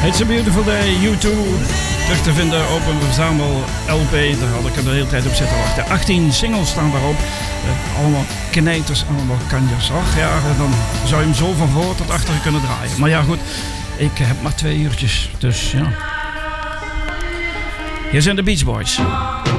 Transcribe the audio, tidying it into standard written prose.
It's a Beautiful Day, U2. Terug te vinden op een verzamel-LP. Daar had ik er de hele tijd op zitten wachten. 18 singles staan daarop. Allemaal knijters, allemaal kanjers. Och ja, dan zou je hem zo van voor tot achter kunnen draaien. Maar ja, goed. Ik heb maar 2 uurtjes. Dus ja. Hier zijn de Beach Boys.